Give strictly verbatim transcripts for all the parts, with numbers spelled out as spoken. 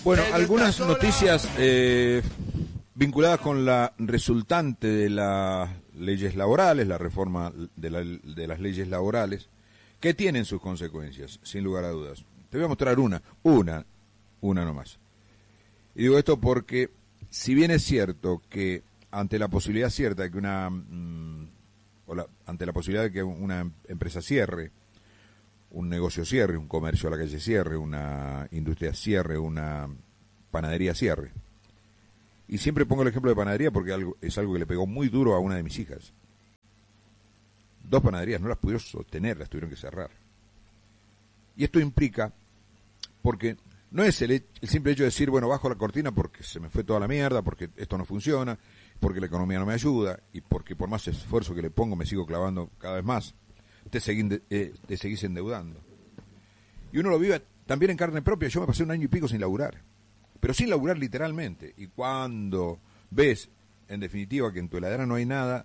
Bueno, algunas noticias eh, vinculadas con la resultante de las leyes laborales, la reforma de, la, de las leyes laborales, que tienen sus consecuencias, sin lugar a dudas. Te voy a mostrar una, una, una nomás. Y digo esto porque, si bien es cierto que ante la posibilidad cierta de que una, mmm, o la, ante la posibilidad de que una empresa cierre, un negocio cierre, un comercio a la calle cierre, una industria cierre, una panadería cierre. Y siempre pongo el ejemplo de panadería porque algo, es algo que le pegó muy duro a una de mis hijas. Dos panaderías no las pudieron sostener, las tuvieron que cerrar. Y esto implica, porque no es el, el simple hecho de decir, bueno, bajo la cortina porque se me fue toda la mierda, porque esto no funciona, porque la economía no me ayuda, y porque por más esfuerzo que le pongo me sigo clavando cada vez más. Te, seguí, eh, te seguís endeudando. Y uno lo vive también en carne propia. Yo me pasé un año y pico sin laburar, pero sin laburar literalmente. Y cuando ves, en definitiva, que en tu heladera no hay nada,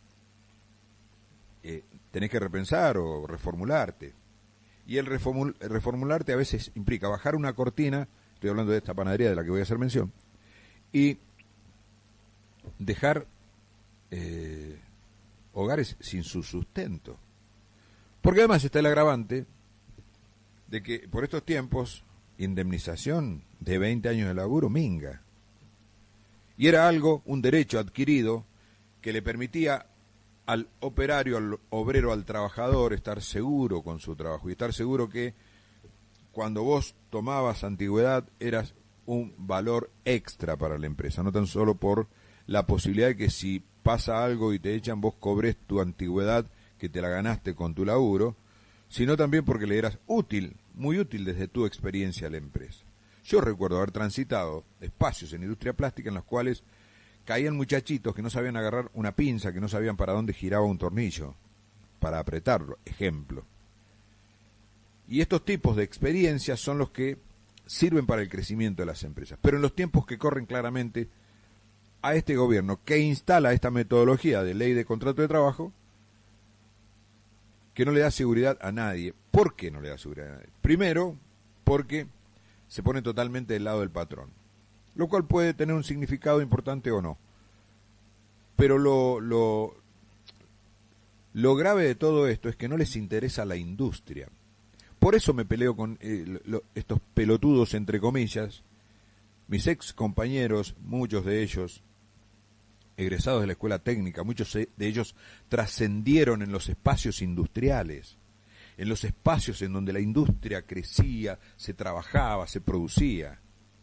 eh, tenés que repensar o reformularte. Y el reformul, reformularte a veces implica bajar una cortina, estoy hablando de esta panadería de la que voy a hacer mención, y dejar eh, hogares sin su sustento. Porque además está el agravante de que por estos tiempos, indemnización de veinte años de laburo minga. Y era algo, un derecho adquirido, que le permitía al operario, al obrero, al trabajador estar seguro con su trabajo y estar seguro que cuando vos tomabas antigüedad eras un valor extra para la empresa, no tan solo por la posibilidad de que si pasa algo y te echan, vos cobres tu antigüedad que te la ganaste con tu laburo, sino también porque le eras útil, muy útil desde tu experiencia a la empresa. Yo recuerdo haber transitado espacios en industria plástica en los cuales caían muchachitos que no sabían agarrar una pinza, que no sabían para dónde giraba un tornillo, para apretarlo, ejemplo. Y estos tipos de experiencias son los que sirven para el crecimiento de las empresas. Pero en los tiempos que corren claramente, a este gobierno que instala esta metodología de ley de contrato de trabajo, que no le da seguridad a nadie. ¿Por qué no le da seguridad a nadie? Primero, porque se pone totalmente del lado del patrón, lo cual puede tener un significado importante o no. Pero lo, lo, lo grave de todo esto es que no les interesa la industria. Por eso me peleo con eh, lo, estos pelotudos, entre comillas, mis ex compañeros, muchos de ellos egresados de la escuela técnica, muchos de ellos trascendieron en los espacios industriales, en los espacios en donde la industria crecía, se trabajaba, se producía.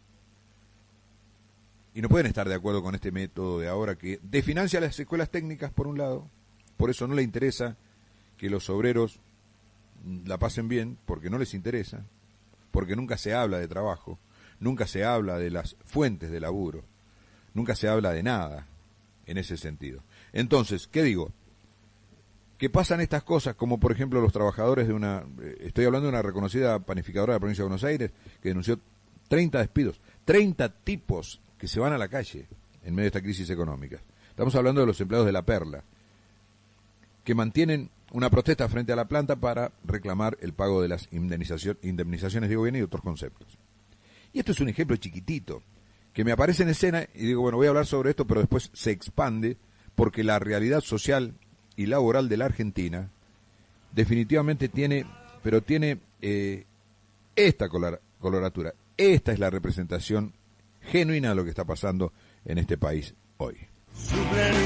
Y no pueden estar de acuerdo con este método de ahora que desfinancia las escuelas técnicas por un lado, por eso no le interesa que los obreros la pasen bien, porque no les interesa, porque nunca se habla de trabajo, nunca se habla de las fuentes de laburo, nunca se habla de nada en ese sentido. Entonces, ¿qué digo? Que pasan estas cosas, como por ejemplo los trabajadores de una, eh, estoy hablando de una reconocida panificadora de la provincia de Buenos Aires, que denunció treinta despidos, treinta tipos que se van a la calle en medio de esta crisis económica. Estamos hablando de los empleados de La Perla, que mantienen una protesta frente a la planta para reclamar el pago de las indemnización, indemnizaciones, digo bien, y otros conceptos. Y esto es un ejemplo chiquitito, que me aparece en escena y digo, bueno, voy a hablar sobre esto, pero después se expande, porque la realidad social y laboral de la Argentina definitivamente tiene, pero tiene eh, esta color, coloratura. Esta es la representación genuina de lo que está pasando en este país hoy.